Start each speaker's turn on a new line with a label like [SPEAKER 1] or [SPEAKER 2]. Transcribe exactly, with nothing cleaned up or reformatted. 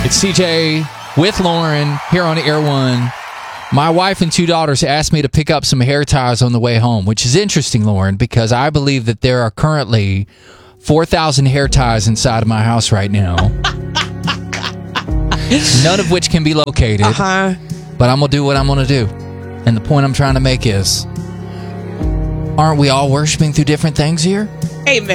[SPEAKER 1] It's C J with Lauren here on Air One. My wife and two daughters asked me to pick up some hair ties on the way home, which is interesting, Lauren, because I believe that there are currently four thousand hair ties inside of my house right now. None of which can be located.
[SPEAKER 2] Uh-huh.
[SPEAKER 1] But I'm going to do what I'm going to do. And the point I'm trying to make is, aren't we all worshiping through different things here?
[SPEAKER 2] Amen.